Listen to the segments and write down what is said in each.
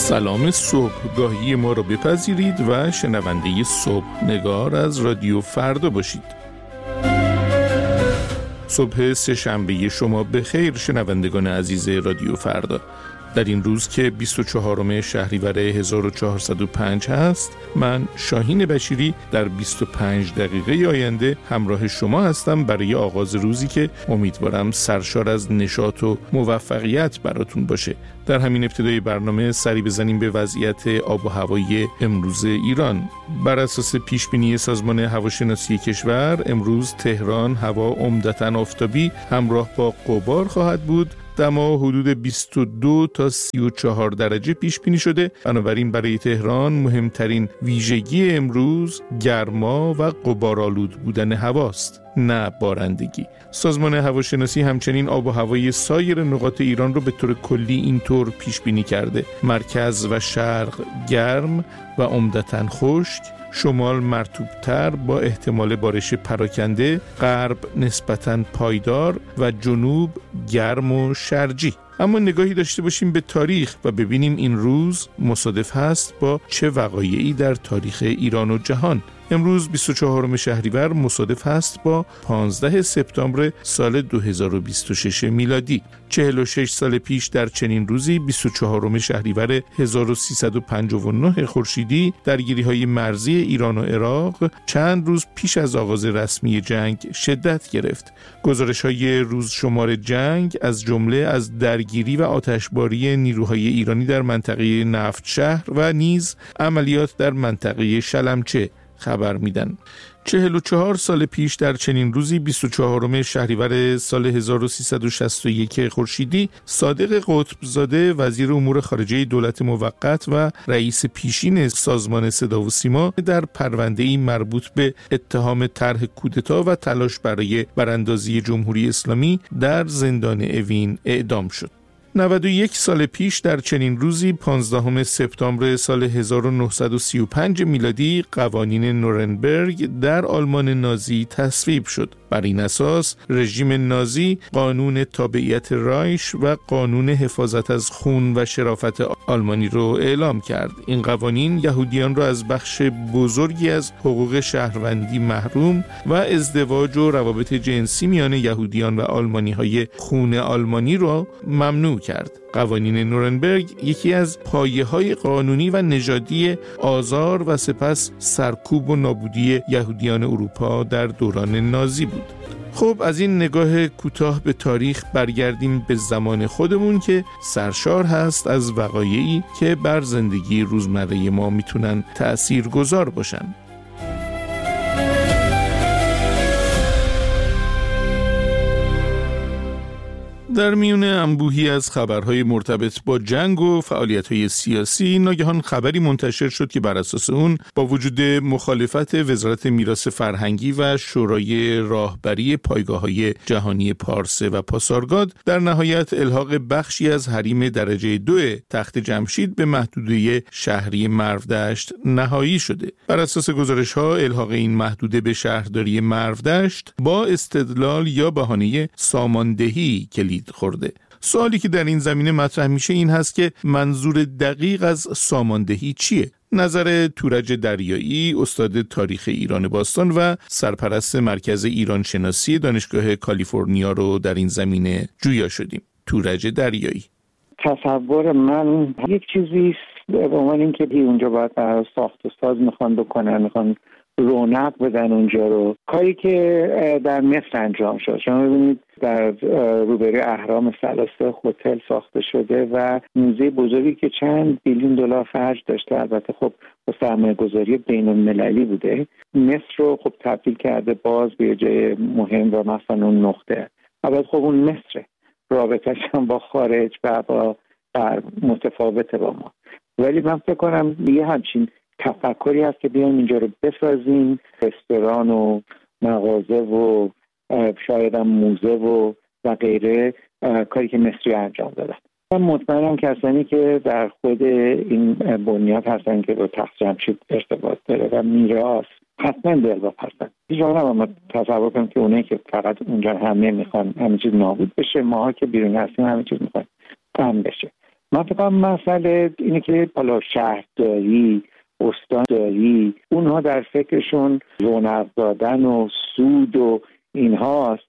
سلام صبحگاهی ما را بپذیرید و شنونده صبح نگار از رادیو فردا باشید. صبح سه‌شنبه شما بخیر شنوندگان عزیز رادیو فردا. در این روز که 24 شهریور 1405 هست، من شاهین بشیری در 25 دقیقه آینده همراه شما هستم برای آغاز روزی که امیدوارم سرشار از نشاط و موفقیت براتون باشه. در همین ابتدای برنامه سری بزنیم به وضعیت آب و هوایی امروز ایران. بر اساس پیشبینی سازمان هواشناسی کشور، امروز تهران هوا عمدتاً آفتابی همراه با غبار خواهد بود. دما حدود 22 تا 34 درجه پیش بینی شده. بنابراین برای تهران مهمترین ویژگی امروز گرما و غبارآلود بودن هواست، نه بارندگی. سازمان هواشناسی همچنین آب و هوای سایر نقاط ایران رو به طور کلی اینطور پیش بینی کرده: مرکز و شرق گرم و عمدتاً خشک، شمال مرطوب‌تر با احتمال بارش پراکنده، غرب نسبتاً پایدار و جنوب گرم و شرجی. اما نگاهی داشته باشیم به تاریخ و ببینیم این روز مصادف هست با چه وقایعی در تاریخ ایران و جهان. امروز 24 شهریور مصادف هست با 15 سپتامبر سال 2026 میلادی. 46 سال پیش در چنین روزی 24 شهریور 1359 خورشیدی درگیری‌های مرزی ایران و عراق چند روز پیش از آغاز رسمی جنگ شدت گرفت. گزارش‌های روزشمار جنگ از جمله از درگیری و آتشباری نیروهای ایرانی در منطقه نفت شهر و نیز عملیات در منطقه شلمچه خبر میدن. 44 سال پیش در چنین روزی 24 شهریور سال 1361 خورشیدی صادق قطبزاده وزیر امور خارجه دولت موقت و رئیس پیشین سازمان صدا و سیما در پرونده‌ای مربوط به اتهام طرح کودتا و تلاش برای براندازی جمهوری اسلامی در زندان اوین اعدام شد. 91 سال پیش در چنین روزی 15 سپتامبر سال 1935 میلادی قوانین نورنبرگ در آلمان نازی تصویب شد. بر این اساس رژیم نازی قانون تابعیت رایش و قانون حفاظت از خون و شرافت آلمانی را اعلام کرد. این قوانین یهودیان را از بخش بزرگی از حقوق شهروندی محروم و ازدواج و روابط جنسی میان یهودیان و آلمانی‌های خون آلمانی را ممنوع کرد. قوانین نورنبرگ یکی از پایه‌های قانونی و نژادی آزار و سپس سرکوب و نابودی یهودیان اروپا در دوران نازی بود. خب از این نگاه کوتاه به تاریخ برگردیم به زمان خودمون که سرشار هست از وقایعی که بر زندگی روزمره ما میتونن تأثیرگذار باشن. در میون انبوهی از خبرهای مرتبط با جنگ و فعالیت‌های سیاسی، ناگهان خبری منتشر شد که بر اساس اون با وجود مخالفت وزارت میراث فرهنگی و شورای راهبری پایگاه‌های جهانی پارسه و پاسارگاد، در نهایت الحاق بخشی از حریم درجه 2 تخت جمشید به محدوده شهری مرودشت نهایی شده. بر اساس گزارش‌ها الحاق این محدوده به شهرداری مرودشت با استدلال یا بهانه ساماندهی کلید خورده. سوالی که در این زمینه مطرح میشه این هست که منظور دقیق از ساماندهی چیه؟ نظر تورج دریایی، استاد تاریخ ایران باستان و سرپرست مرکز ایران شناسی دانشگاه کالیفرنیا رو در این زمینه جویا شدیم. تورج دریایی: تصور من یک چیزی به عنوان این که اونجا باید ساخت و ساز میخوان بکنن، میخوان رونق بدن اونجا رو، کاری که در مصر انجام شد. شما ببینید در روبروی اهرام ثلاثه هتل ساخته شده و موزه بزرگی که چند بیلیون دلار خرج داشته، البته خب با سرمایه‌گذاری بین‌المللی بوده، مصر رو خب تبدیل کرده باز به جای مهم و مثلا اون نقطه. البته خب اون مصر رابطه‌اش هم با خارج و با متفاوته با ما، ولی من فکر کنم یه همچین تفکری هست که بیایم اینجا رو بسازیم، رستوران و مغازه و شاید هم موزه و غیره، کاری که مصری انجام دادن. من مطمئنم کسانی که در خود این بنیاد هستن که با تخت جمشید ارتباط داره و میراث حتما دلواپس هستن. هیچ وقت نباید تصور کنیم که اونایی که فقط اونجا همه میخوان همه چیز نابود بشه، ماها که بیرون هستیم همه چیز میخوان کم بشه. من فکر کنم مسئله اینه که حالا شهرداری، استانداری، اونها در فکرشون رونق دادن و سود و اینهاست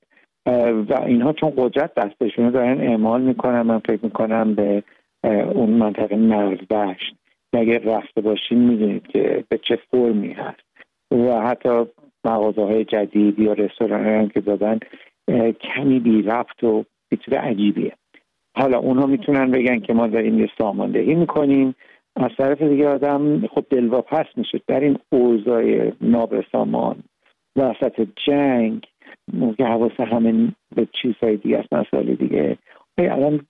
و اینها چون قدرت دستشونه دارن اعمال میکنن. من فکر میکنم به اون منطقه مرزبشت اگر رفته باشین میدونید که به چه فرمی هست و حتی مغازه‌های جدید یا رستوران‌هایی هم که دادن کمی بی ربط و بی‌طور عجیبیه. حالا اونها میتونن بگن که ما داریم یه ساماندهی میکنیم، از طرف دیگه آدم خب دلواپس میشه در این اوضاع نابسامان وسط جنگ که حواس همه به چیزهای دیگه است. مسئله دیگه الان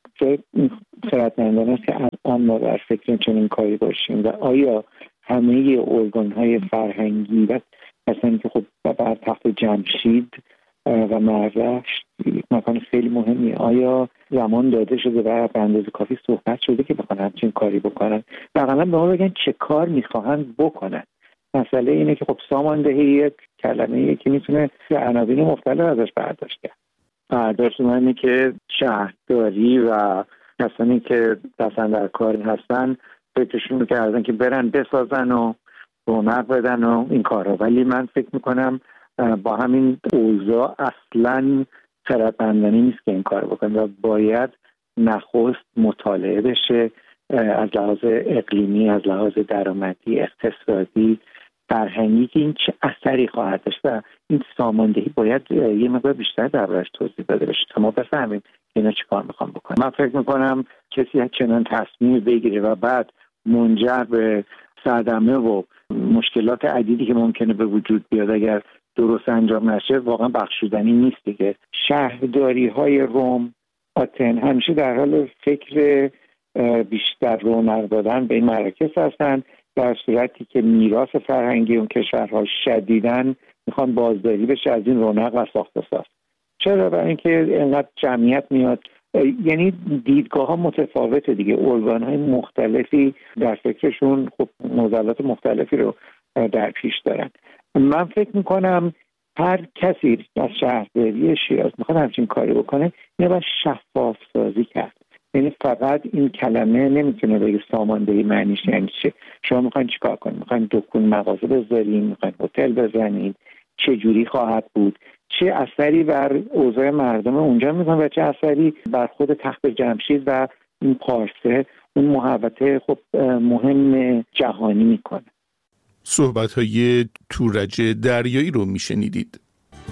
خردمندان است که الان ما در فکر چنین کاری باشیم و آیا همه ارگان‌های فرهنگی و مثلا که خب بر تخت جمشید و مرزبشت مکان خیلی مهمیه، آیا زمان داده شده و به اندازه کافی صحبت شده که بخوان همچین کاری بکنن؟ واقعا به ما بگن چه کار میخواهند بکنن. مسئله اینه که خب ساماندهی یک کلمه‌ایه که میتونه عناوین مختلف ازش برداشت کرد. برداشت من اینه که شهرداری و کسانی که دستن در کار هستن فکرشون کردن که برن بسازن و رونق بدن و این کارا، ولی من فکر میکنم با همین اوضاع اصلاً خردمندانه نیست که این کار بکنن و باید نخست مطالعه بشه از لحاظ اقلیمی، از لحاظ درآمدی، اقتصادی، فرهنگی که این چه اثری خواهد داشت و این ساماندهی باید یه مقدار بیشتر دربارش توضیح داده بشه تا ما بفهمیم اینا چی کار میخوام بکنن. من فکر میکنم کسی چنان تصمیم بگیره و بعد منجر به صدمه و مشکلات عدیدی که ممکنه به وجود بیاد اگر درست انجام نشه واقعا بخشودنی نیست دیگه. شهرداری های روم، آتن همیشه در حال فکر بیشتر رونق دادن به این مراکز هستن، در صورتی که میراث فرهنگی اون کشورها شدیداً میخوان بازداری بشه از این رونق و ساخت و ساز. چرا؟ برای اینکه انقدر جمعیت میاد، یعنی دیدگاه ها متفاوته دیگه، ارگان های مختلفی در فکرشون خب نظرات مختلفی رو در پیش دارن. من فکر میکنم هر کسی از شهرداری شیراز میخواد همچین کاری بکنه باید شفاف سازی کرد. یعنی فقط این کلمه نمیتونه بگه ساماندهی معنیش یعنی چه. شما میخواین چیکار کنید؟ میخواین دکون مغازه بذارین؟ میخواین هتل بزنید؟ چه جوری خواهد بود؟ چه اثری بر اوضاع مردم اونجا میکنه و چه اثری بر خود تخت جمشید و این پارسه، اون محوطه خب مهم جهانی میکنه. صحبت‌های تورج دریایی رو میشنیدید.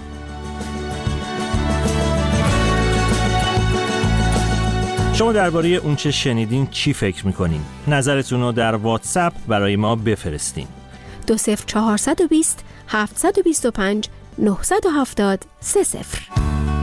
شما درباره اون چه شنیدین چی فکر میکنین؟ نظرتون رو در واتساپ برای ما بفرستین. 20420 725 970 30.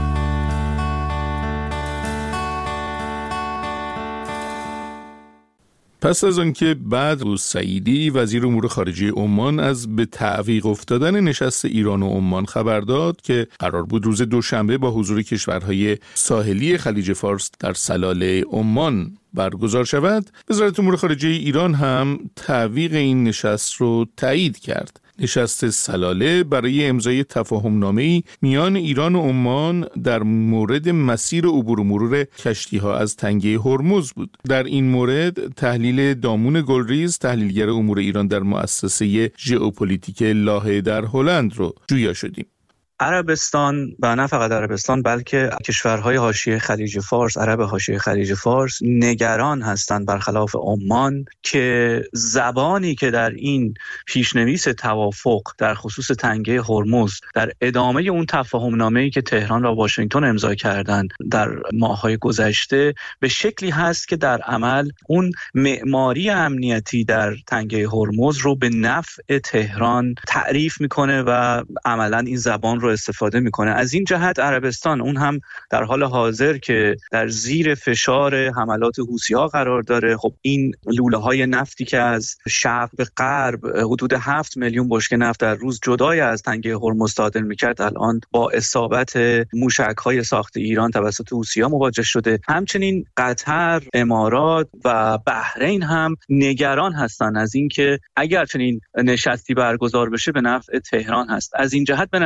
پس از آنکه بدر السعیدی وزیر امور خارجه عمان از به تعویق افتادن نشست ایران و عمان خبر داد که قرار بود روز دوشنبه با حضور کشورهای ساحلی خلیج فارس در سلاله عمان برگزار شود، وزارت امور خارجه ایران هم تعویق این نشست رو تایید کرد. نشست سلاله برای امضای تفاهم‌نامه‌ای میان ایران و عمان در مورد مسیر عبور و مرور کشتی‌ها از تنگه هرمز بود. در این مورد تحلیل دامون گلریز، تحلیلگر امور ایران در مؤسسه ژئوپلیتیک لاهه در هلند رو جویا شدیم. عربستان و نه فقط عربستان بلکه کشورهای حاشیه خلیج فارس، عرب حاشیه خلیج فارس نگران هستند برخلاف عمان که زبانی که در این پیشنویس توافق در خصوص تنگه هرمز در ادامه اون تفاهم‌نامه‌ای که تهران و واشنگتن امضا کردند در ماه‌های گذشته به شکلی هست که در عمل اون معماری امنیتی در تنگه هرمز رو به نفع تهران تعریف میکنه و عملاً این زبان رو استفاده میکنه. از این جهت عربستان اون هم در حال حاضر که در زیر فشار حملات حوثی‌ها قرار داره، خب این لوله‌های نفتی که از شرق به غرب حدود 7 میلیون بشکه نفت در روز جدای از تنگه هرمز صادر میکرد، الان با اصابت موشک‌های ساخت ایران توسط حوثی‌ها مواجه شده. همچنین قطر، امارات و بحرین هم نگران هستند از اینکه اگر چنین نشستی برگزار بشه به نفع تهران هست. از این جهت به نظر میرسه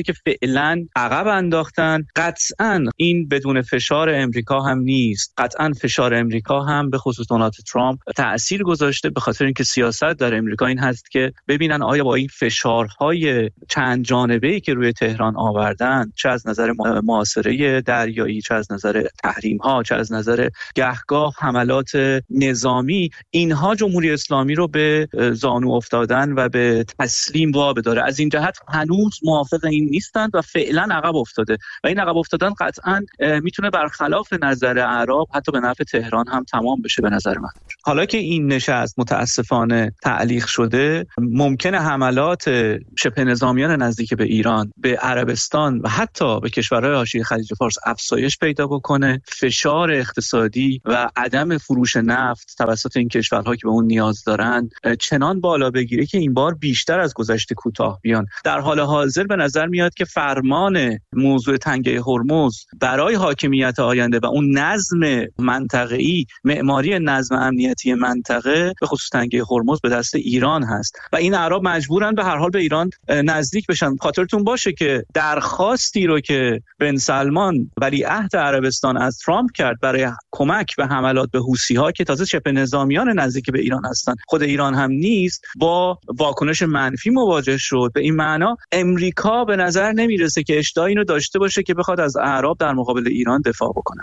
که فعلا عقب انداختن. قطعاً این بدون فشار امریکا هم نیست. قطعاً فشار امریکا هم به خصوص دونالد ترامپ تأثیر گذاشته، به خاطر اینکه سیاست در امریکا این هست که ببینن آیا با این فشارهای چند جانبه‌ای که روی تهران آوردن، چه از نظر محاصره دریایی، چه از نظر تحریم‌ها، چه از نظر گهگاه حملات نظامی، اینها جمهوری اسلامی رو به زانو افتادن و به تسلیم وابداره. از این جهت هنوز موافق این نیستند و فعلا عقب افتاده و این عقب افتادن قطعا میتونه برخلاف نظر اعراب حتی به نفع تهران هم تمام بشه. به نظر من حالا که این نشست متاسفانه تعلیق شده، ممکنه حملات شبه نظامیان نزدیک به ایران، به عربستان و حتی به کشورهای حاشیه خلیج فارس افزایش پیدا بکنه. فشار اقتصادی و عدم فروش نفت توسط این کشورها که به اون نیاز دارن چنان بالا بگیره که این بار بیشتر از گذشته کوتاه بیان. در حال حاضر به نظر میاد که فرمان موضوع تنگه هرمز برای حاکمیت آینده و اون نظم منطقه‌ای، معماری نظم امنیتی منطقه به خصوص تنگه هرمز به دست ایران هست و این اعراب مجبورن به هر حال به ایران نزدیک بشن. خاطرتون باشه که درخواستی رو که بن سلمان ولیعهد عربستان از ترامپ کرد برای کمک به حملات به حوثی‌ها که تازه شبه نظامیان نزدیک به ایران هستن، خود ایران هم نیست، با واکنش منفی مواجه شد. به این معنا امریکا به نظر نمیرسه که اشتها اینو داشته باشه که بخواد از اعراب در مقابل ایران دفاع بکنه.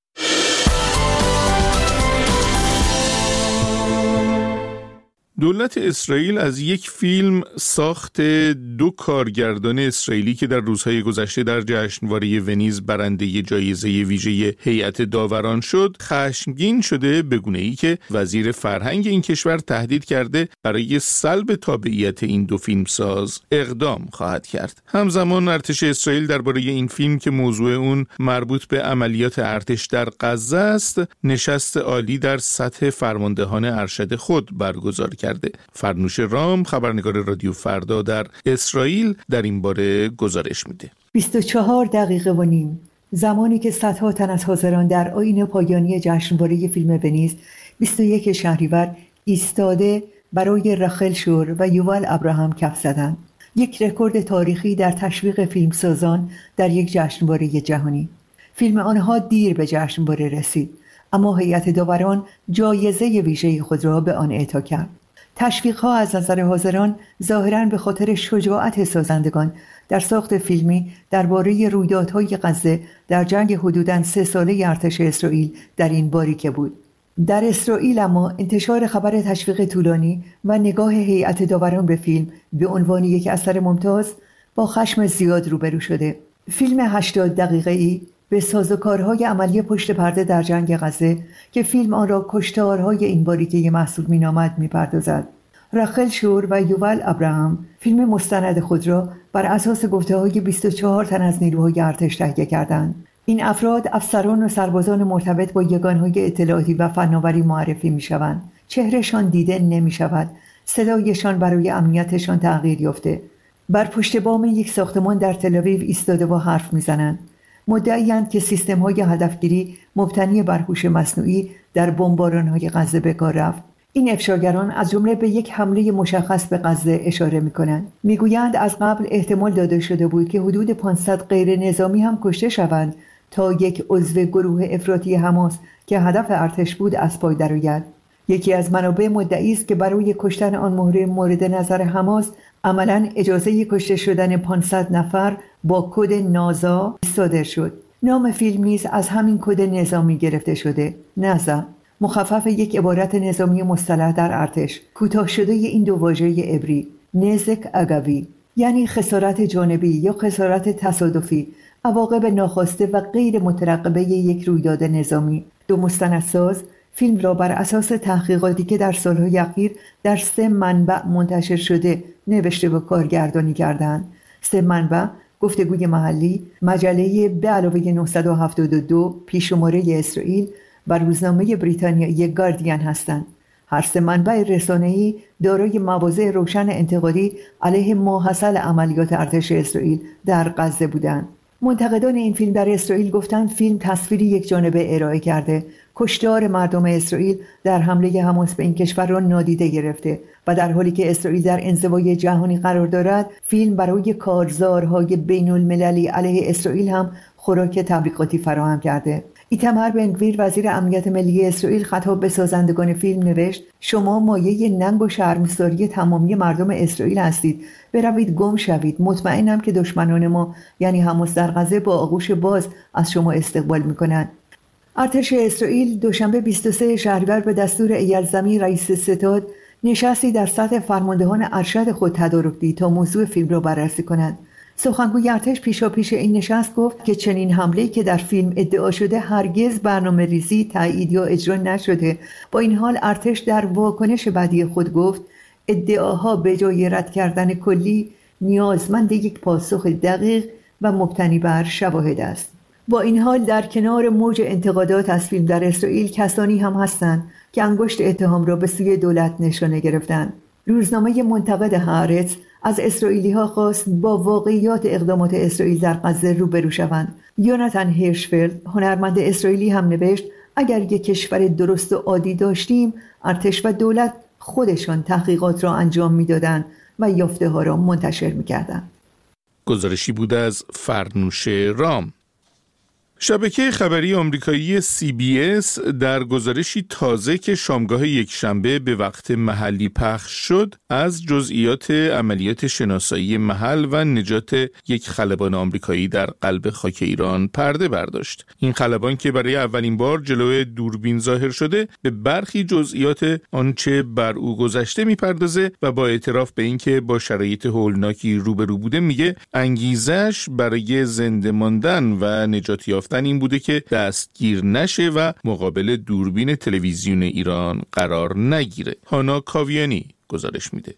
دولت اسرائیل از یک فیلم ساخت 2 کارگردان اسرائیلی که در روزهای گذشته در جشنواره ونیز برنده جایزه ویژه هیئت داوران شد خشمگین شده، به گونه‌ای که وزیر فرهنگ این کشور تهدید کرده برای سلب تابعیت این 2 فیلمساز اقدام خواهد کرد. همزمان ارتش اسرائیل درباره این فیلم که موضوع اون مربوط به عملیات ارتش در غزه است، نشست عالی در سطح فرماندهان ارشد خود برگزار کرد. فرنوش رام، خبرنگار رادیو فردا در اسرائیل، در این باره گزارش میده. 24 دقیقه و نیم زمانی که صدها تن از حاضران در آیین پایانی جشنواره فیلم ونیز 21 شهریور ایستاده برای رخل شور و یوول ابراهام کف زدند. یک رکورد تاریخی در تشویق فیلمسازان در یک جشنواره جهانی. فیلم آنها دیر به جشنواره رسید، اما هیئت داوران جایزه ویژه خود را به آن اعطا کرد. تشویق‌ها از نظر حاضران ظاهراً به خاطر شجاعت سازندگان در ساخت فیلمی درباره رویدادهای غزه در جنگ حدوداً 3 ساله ارتش اسرائیل در این باریکه بود. در اسرائیل اما انتشار خبر تشویق طولانی و نگاه هیئت داوران به فیلم به عنوان یک اثر ممتاز با خشم زیاد روبرو شده. فیلم 80 دقیقه‌ای به سازوکارهای عملی پشت پرده در جنگ غزه که فیلم آن را کشتارهای این باریکه محسوب می‌نامد می‌پردازد. رخل شور و یوول ابراهام فیلم مستند خود را بر اساس گفته‌های 24 تن از نیروهای ارتش تهیه کردند. این افراد افسران و سربازان مرتبط با یگانهای اطلاعاتی و فناوری معرفی می‌شوند. چهرهشان دیده نمی‌شود، صدایشان برای امنیتشان تغییر یافته. بر پشت بام یک ساختمان در تل‌آویو ایستاده و حرف می‌زنند. مدعی‌اند که سیستم‌های هدفگیری مبتنی بر هوش مصنوعی در بمباران‌های غزه به کار رفت. این افشاگران از جمله به یک حمله مشخص به غزه اشاره می‌کنند. می‌گویند از قبل احتمال داده شده بود که حدود 500 غیر نظامی هم کشته شوند تا یک عضو گروه افراطی حماس که هدف ارتش بود از پای درآید. یکی از منابع مدعی است که برای کشتن آن مهره مورد نظر حماس عملاً اجازه کشته شدن 500 نفر با کد نازا صادر شد. نام فیلم نیز از همین کد نظامی گرفته شده، نازا، مخفف یک عبارت نظامی مصطلح در ارتش، کوتاه شده این 2 واژه عبری، نزک اگوی، یعنی خسارت جانبی یا خسارت تصادفی، عواقب ناخواسته و غیر مترقبه یک رویداد نظامی. 2 مستندساز فیلم را بر اساس تحقیقاتی که در سالهای اخیر در 3 منبع منتشر شده نوشته و کارگردانی کردند. 3 منبع گفتگوی محلی، مجله به علاوه 972 پیش‌شماره اسرائیل و روزنامه بریتانیایی گاردین هستند. هر 3 منبع رسانه‌ای دارای مواضع روشن انتقادی علیه ماحصل عملیات ارتش اسرائیل در غزه بودند. منتقدان این فیلم در اسرائیل گفتند فیلم تصویری یک جانبه ارائه کرده. کشتار مردم اسرائیل در حمله حماس به این کشور را نادیده گرفته و در حالی که اسرائیل در انزوای جهانی قرار دارد، فیلم برای کارزارهای بین المللی علیه اسرائیل هم خوراک تبلیغاتی فراهم کرده. ایتمر بن-گویر وزیر امنیت ملی اسرائیل خطاب به سازندگان فیلم نوشت: شما مایه ننگ و شرمساری تمامی مردم اسرائیل هستید. بروید گم شوید. مطمئنم که دشمنان ما یعنی حماس در غزه با آغوش باز از شما استقبال می‌کنند. ارتش اسرائیل دوشنبه 23 شهریور به دستور ایل زمیر رئیس ستاد نشستی در سطح فرماندهان ارشد خود تدارک دید تا موضوع فیلم را بررسی کنند. سخنگوی ارتش پیشاپیش این نشست گفت که چنین حمله‌ای که در فیلم ادعا شده هرگز برنامه‌ریزی، تایید یا اجرا نشده. با این حال ارتش در واکنش بعدی خود گفت ادعاها به جای رد کردن کلی نیازمند یک پاسخ دقیق و مبتنی بر شواهد است. با این حال در کنار موج انتقادات از فیلم در اسرائیل کسانی هم هستند که انگشت اتهام را به سوی دولت نشانه گرفتند. روزنامه منتقد هارتز از اسرائیلی‌ها خواست با واقعیات اقدامات اسرائیل در غزه روبرو شوند. یوناتان هیرشفلد هنرمند اسرائیلی هم نوشت اگر یک کشور درست و عادی داشتیم، ارتش و دولت خودشان تحقیقات را انجام می‌دادند و یافته‌ها را منتشر می‌کردند. گزارشی بود از فرنوش رام. شبکه خبری آمریکایی CBS در گزارشی تازه که شامگاه یکشنبه به وقت محلی پخش شد از جزئیات عملیات شناسایی محل و نجات یک خلبان آمریکایی در قلب خاک ایران پرده برداشت. این خلبان که برای اولین بار جلوی دوربین ظاهر شده به برخی جزئیات آنچه بر او گذشته میپردازه و با اعتراف به اینکه با شرایط هولناکی روبرو بوده میگه انگیزش برای زنده ماندن و نجات یافتن این بوده که دستگیر نشه و مقابل دوربین تلویزیون ایران قرار نگیره. هانا کاویانی گزارش میده.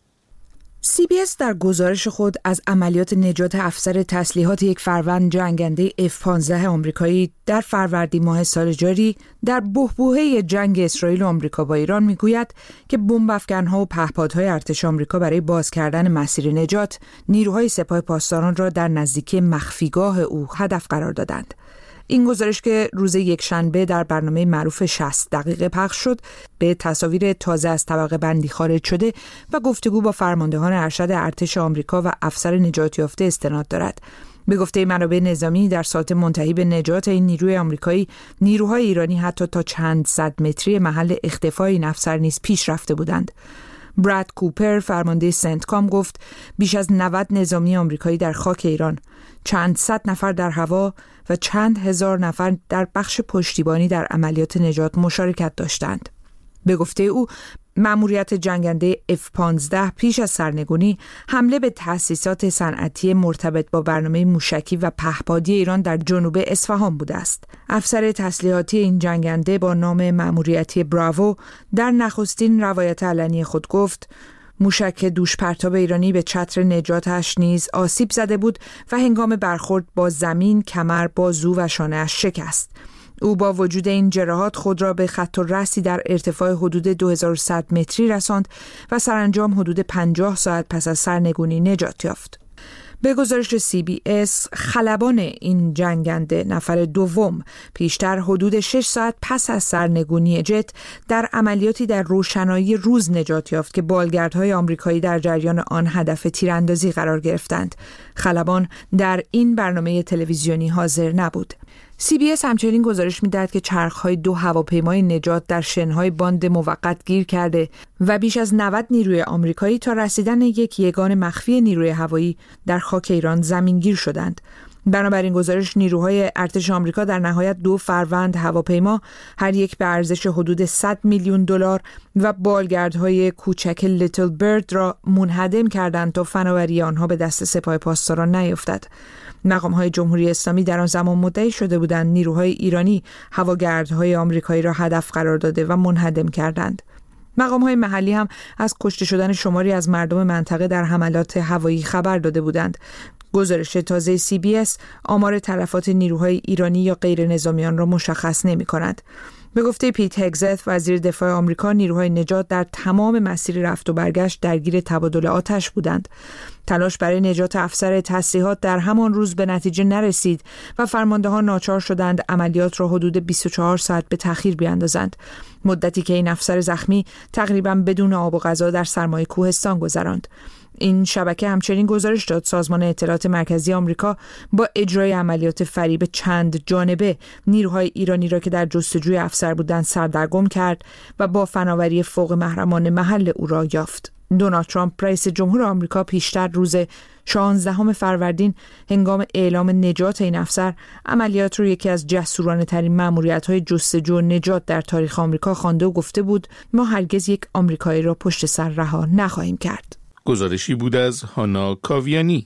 CBS در گزارش خود از عملیات نجات افسر تسلیحات یک فروند جنگنده F-15 آمریکایی در فروردین ماه سال جاری در بحبوحه جنگ اسرائیل و آمریکا با ایران میگوید که بمب افکن‌ها و پهپادهای ارتش آمریکا برای باز کردن مسیر نجات نیروهای سپاه پاسداران را در نزدیکی مخفیگاه او هدف قرار دادند. این گزارش که روز یکشنبه در برنامه معروف 60 دقیقه پخش شد به تصاویر تازه از طبقه بندی خارج شده و گفتگو با فرماندهان ارشد ارتش آمریکا و افسر نجات یافته استناد دارد. به گفته منابع نظامی در ساعت منتهی به نجات این نیروی آمریکایی، نیروهای ایرانی حتی تا چند صد متری محل اختفای این افسر نیز پیش رفته بودند. براد کوپر فرمانده سنتکام گفت بیش از 90 نظامی آمریکایی در خاک ایران، چند صد نفر در هوا و چند هزار نفر در بخش پشتیبانی در عملیات نجات مشارکت داشتند. به گفته او مأموریت جنگنده F-15 پیش از سرنگونی حمله به تأسیسات صنعتی مرتبط با برنامه موشکی و پهپادی ایران در جنوب اصفهان بوده است. افسر تسلیحاتی این جنگنده با نام مأموریتی براوو در نخستین روایت علنی خود گفت موشک دوش پرتاب ایرانی به چتر نجاتش نیز آسیب زده بود و هنگام برخورد با زمین کمر، بازو و شانه‌اش شکست. او با وجود این جراحات خود را به خط الرأسی در ارتفاع حدود 2100 متری رساند و سرانجام حدود 50 ساعت پس از سرنگونی نجات یافت. به گزارش CBS خلبان این جنگنده نفر دوم پیشتر حدود 6 ساعت پس از سرنگونی جت در عملیاتی در روشنایی روز نجات یافت که بالگردهای آمریکایی در جریان آن هدف تیراندازی قرار گرفتند. خلبان در این برنامه تلویزیونی حاضر نبود. CBS همچنین گزارش می‌دهد که چرخ‌های 2 هواپیمای نجات در شن‌های باند موقت گیر کرده و بیش از 90 نیروی آمریکایی تا رسیدن یک یگان مخفی نیروی هوایی در خاک ایران زمینگیر شدند. بنابراین گزارش نیروهای ارتش آمریکا در نهایت 2 فروند هواپیما هر یک به ارزش حدود 100 میلیون دلار و بالگردهای کوچک لیتل برد را منهدم کردند تا فناوری آنها به دست سپاه پاسداران نیفتد. مقام‌های جمهوری اسلامی در آن زمان مدعی شده بودند نیروهای ایرانی هواگردهای آمریکایی را هدف قرار داده و منهدم کردند. مقام‌های محلی هم از کشته شدن شماری از مردم منطقه در حملات هوایی خبر داده بودند. گزارش تازه CBS آمار تلفات نیروهای ایرانی یا غیر نظامیان را مشخص نمی‌کند. به گفته پیت هگزت وزیر دفاع آمریکا، نیروهای نجات در تمام مسیر رفت و برگشت درگیر تبادل آتش بودند. تلاش برای نجات افسر تسلیحات در همان روز به نتیجه نرسید و فرماندهان ناچار شدند عملیات را حدود 24 ساعت به تأخیر بیاندازند. مدتی که این افسر زخمی تقریباً بدون آب و غذا در سرمای کوهستان گذراند. این شبکه همچنین گزارش داد سازمان اطلاعات مرکزی آمریکا با اجرای عملیات فریب چند جانبه نیروهای ایرانی را که در جستجوی افسر بودند سردرگم کرد و با فناوری فوق محرمانه محل او را یافت. دونالد ترامپ رئیس جمهور آمریکا پیشتر روز 16 فروردین هنگام اعلام نجات این افسر عملیات رو یکی از جسورانه ترین مأموریت‌های جستجو و نجات در تاریخ آمریکا خوانده و گفته بود ما هرگز یک آمریکایی را پشت سر رها نخواهیم کرد. گزارشی بود از هانا کاویانی.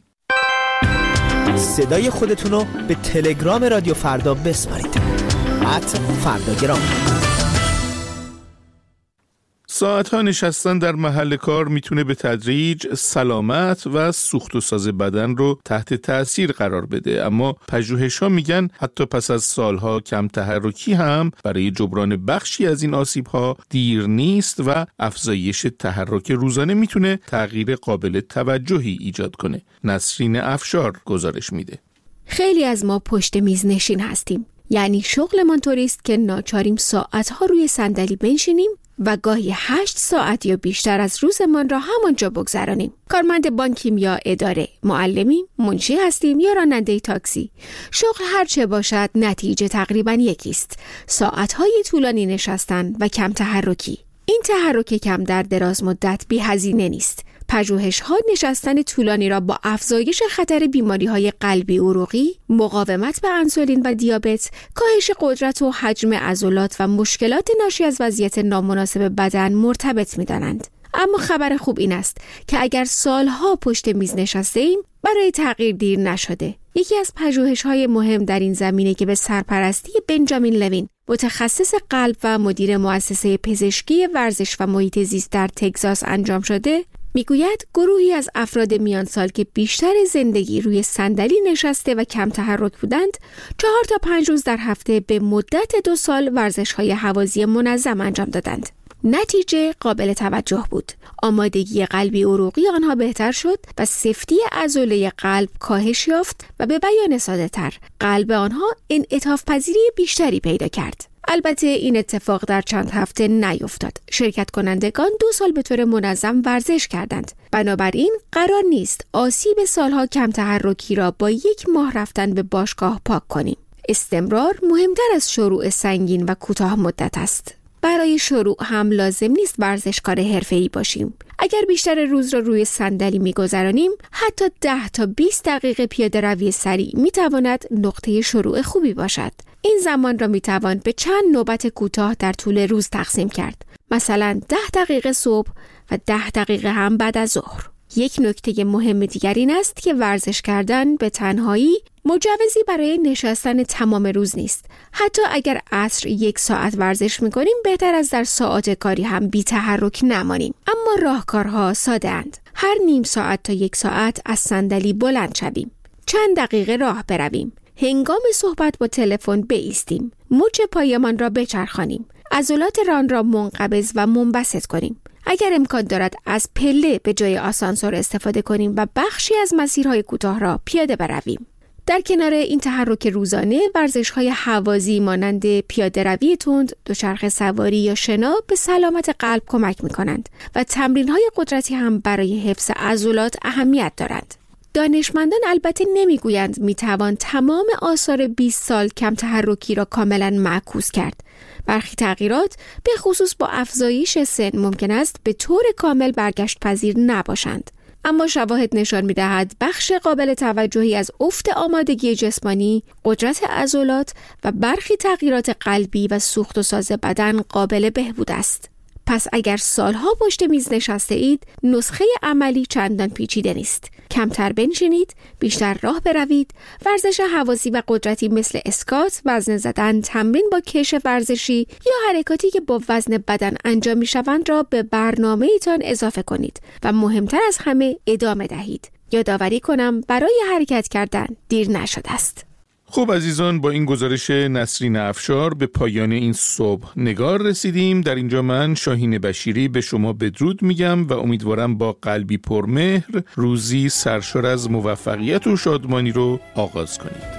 صدای خودتون رو به تلگرام رادیو فردا بسپارید. @فرداگرام. ساعتها نشستن در محل کار میتونه به تدریج سلامت و سوخت و ساز بدن رو تحت تأثیر قرار بده، اما پژوهش‌ها میگن حتی پس از سالها کم تحرکی هم برای جبران بخشی از این آسیب‌ها دیر نیست و افزایش تحرک روزانه میتونه تغییر قابل توجهی ایجاد کنه. نسرین افشار گزارش میده. خیلی از ما پشت میز نشین هستیم، یعنی شغلمان طوریست که ناچاریم ساعتها روی صندلی بنشینیم و گاهی 8 ساعت یا بیشتر از روزمان را همانجا بگذرانیم. کارمند بانکیم یا اداره، معلمیم، منشی هستیم یا راننده تاکسی. شغل هرچه باشد نتیجه تقریباً یکیست: ساعتهای طولانی نشستن و کم تحرکی. این تحرک کم در دراز مدت بی هزینه نیست. پژوهش‌ها نشستن طولانی را با افزایش خطر بیماری‌های قلبی عروقی، مقاومت به انسولین و دیابت، کاهش قدرت و حجم عضلات و مشکلات ناشی از وضعیت نامناسب بدن مرتبط می‌دانند. اما خبر خوب این است که اگر سالها پشت میز نشسته‌ایم، برای تغییر دیر نشده. یکی از پژوهش‌های مهم در این زمینه که به سرپرستی بنجامین لوین، متخصص قلب و مدیر مؤسسه پزشکی ورزش و محیط زیست در تگزاس انجام شده، میگوید گروهی از افراد میان سال که بیشتر زندگی روی صندلی نشسته و کم تحرک بودند، 4 تا 5 روز در هفته به مدت 2 سال ورزش‌های هوازی منظم انجام دادند. نتیجه قابل توجه بود. آمادگی قلبی عروقی آنها بهتر شد و سفتی عضله قلب کاهش یافت و به بیان ساده‌تر قلب آنها انعطاف پذیری بیشتری پیدا کرد. البته این اتفاق در چند هفته نیفتاد. شرکت کنندگان 2 سال به طور منظم ورزش کردند. بنابراین قرار نیست آسیب سالها کم تحرکی را با 1 ماه رفتن به باشگاه پاک کنیم. استمرار مهمتر از شروع سنگین و کوتاه مدت است. برای شروع هم لازم نیست ورزشکار حرفه‌ای باشیم. اگر بیشتر روز را روی صندلی می‌گذرانیم، حتی 10 تا 20 دقیقه پیاده‌روی سریع می‌تواند نقطه شروع خوبی باشد. این زمان را می‌توان به چند نوبت کوتاه در طول روز تقسیم کرد. مثلا 10 دقیقه صبح و 10 دقیقه هم بعد از ظهر. یک نکته مهم دیگر این است که ورزش کردن به تنهایی مجوزی برای نشستن تمام روز نیست. حتی اگر عصر 1 ساعت ورزش می‌کنیم، بهتر از در ساعات کاری هم بی تحرک نمانیم. اما راهکارها ساده اند. هر نیم ساعت تا 1 ساعت از صندلی بلند شویم. چند دقیقه راه برویم. هنگام صحبت با تلفن بایستیم. مچ پایمان را بچرخانیم. عضلات ران را منقبض و منبسط کنیم. اگر امکان دارد از پله به جای آسانسور استفاده کنیم و بخشی از مسیرهای کوتاه را پیاده برویم. در کنار این تحرک روزانه، ورزش‌های هوازی مانند پیاده‌روی تند، دوچرخه سواری یا شنا به سلامت قلب کمک می‌کنند و تمرین‌های قدرتی هم برای حفظ عضلات اهمیت دارند. دانشمندان البته نمیگویند میتوان تمام آثار 20 سال کم تحرکی را کاملا معکوس کرد. برخی تغییرات به خصوص با افزایش سن ممکن است به طور کامل برگشت پذیر نباشند. اما شواهد نشان می‌دهد بخش قابل توجهی از افت آمادگی جسمانی، قدرت عضلات و برخی تغییرات قلبی و سوخت و ساز بدن قابل بهبود است. پس اگر سالها پشت میز نشسته اید، نسخه عملی چندان پیچیده نیست. کمتر بنشینید، بیشتر راه بروید، ورزش هوازی و قدرتی مثل اسکات، وزنه زدن، تمرین با کش ورزشی یا حرکاتی که با وزن بدن انجام می‌شوند را به برنامه‌تان اضافه کنید و مهمتر از همه ادامه دهید. یادآوری کنم برای حرکت کردن دیر نشده است. خب عزیزان، با این گزارش نسرین افشار به پایان این صبح نگار رسیدیم. در اینجا من شاهین بشیری به شما بدرود میگم و امیدوارم با قلبی پرمهر روزی سرشار از موفقیت و شادمانی رو آغاز کنید.